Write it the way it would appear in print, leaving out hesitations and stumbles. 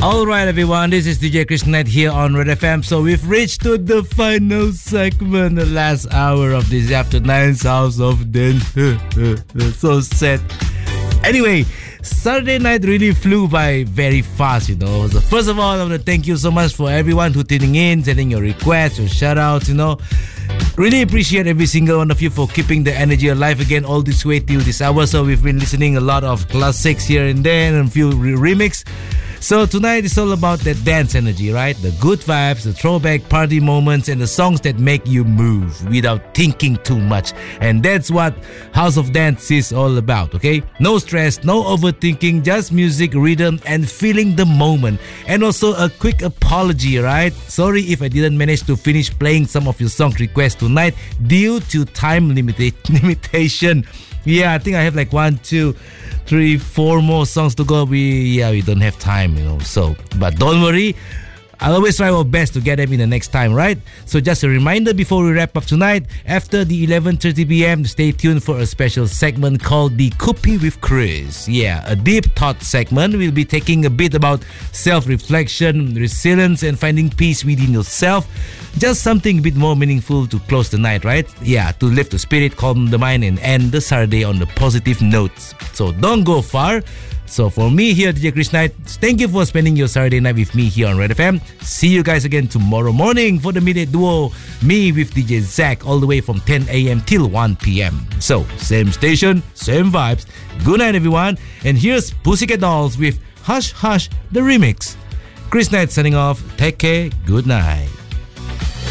Alright everyone, this is DJ Chris Knight here on Red FM. So we've reached to the final segment, the last hour of this afternoon's House of Dance. So sad. Anyway, Saturday night really flew by very fast, So first of all, I want to thank you so much for everyone who tuning in, sending your requests, your shout-outs, Really appreciate every single one of you for keeping the energy alive again all this way till this hour. So we've been listening a lot of classics here and there and a few remix. So tonight is all about that dance energy, right? The good vibes, the throwback party moments, and the songs that make you move without thinking too much. And that's what House of Dance is all about, okay? No stress, no overthinking, just music, rhythm, and feeling the moment. And also a quick apology, right? Sorry if I didn't manage to finish playing some of your song requests tonight due to time limitation. Yeah, I think I have like 1, 2, 3, 4 more songs to go. We don't have time, So, but don't worry. I'll always try our best to get them in the next time, right? So just a reminder before we wrap up tonight, after the 11:30 p.m., stay tuned for a special segment called The Kupi with Chris. Yeah, a deep thought segment. We'll be taking a bit about self-reflection, resilience, and finding peace within yourself. Just something a bit more meaningful to close the night, right? Yeah, to lift the spirit, calm the mind, and end the Saturday on the positive notes. So don't go far. So for me here, DJ Chris Knight, thank you for spending your Saturday night with me here on Red FM. See you guys again tomorrow morning for the midday duo, me with DJ Zach, all the way from 10 a.m. till 1 p.m. So, same station, same vibes. Good night, everyone. And here's Pussycat Dolls with Hush Hush, the remix. Chris Knight signing off. Take care. Good night.